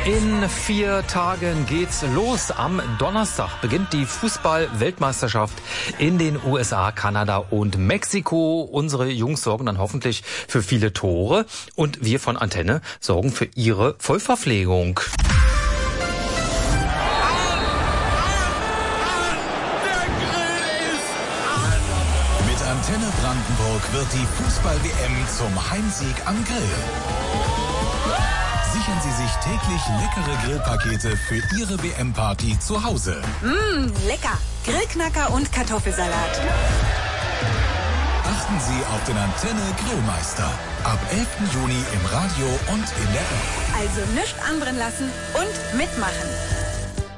In 4 Tagen geht's los. Am Donnerstag beginnt die Fußball-Weltmeisterschaft in den USA, Kanada und Mexiko. Unsere Jungs sorgen dann hoffentlich für viele Tore und wir von Antenne sorgen für ihre Vollverpflegung. Mit Antenne Brandenburg wird die Fußball-WM zum Heimsieg am Grill. Sichern Sie sich täglich leckere Grillpakete für Ihre WM-Party zu Hause. Lecker. Grillknacker und Kartoffelsalat. Achten Sie auf den Antenne Grillmeister. Ab 11. Juni im Radio und in der App. Also nichts anbrennen lassen und mitmachen.